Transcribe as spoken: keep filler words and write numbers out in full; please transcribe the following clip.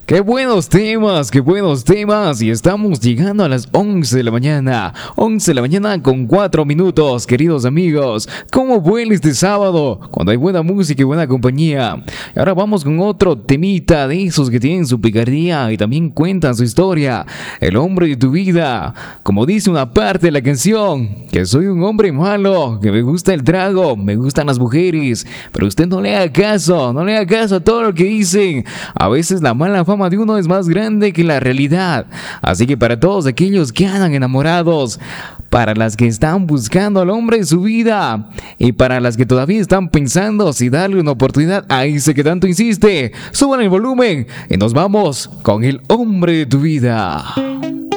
Qué buenos temas, qué buenos temas. Y estamos llegando a las once de la mañana. once de la mañana con cuatro minutos, queridos amigos. ¿Cómo vuela este sábado? Cuando hay buena música y buena compañía. Y ahora vamos con otro temita de esos que tienen su picardía y también cuentan su historia. El hombre de tu vida. Como dice una parte de la canción, que soy un hombre malo, que me gusta el trago, me gustan las mujeres. Pero usted no le haga caso, no le haga caso a todo lo que dicen. A veces la mala fama de uno es más grande que la realidad. Así que para todos aquellos que andan enamorados, para las que están buscando al hombre de su vida y para las que todavía están pensando si darle una oportunidad a ese que tanto insiste, suban el volumen y nos vamos con el hombre de tu vida.